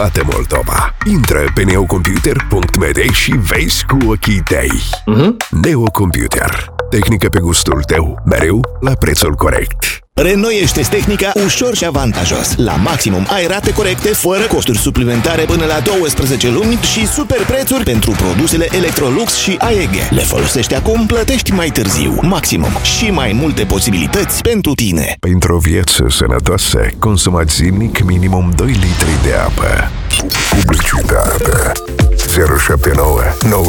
toată Moldova. Intră pe neocomputer.md și vezi cu ochii tăi. Neocomputer. Tehnică pe gustul tău, mereu la prețul corect. Reînnoiește-ți tehnica ușor și avantajos. La maximum ai rate corecte, fără costuri suplimentare până la 12 luni și super prețuri pentru produsele Electrolux și AEG. Le folosești acum, plătești mai târziu. Maximum și mai multe posibilități pentru tine. Pentru o viață sănătoasă, consumați zilnic minimum 2 litri de apă. Publicitate 079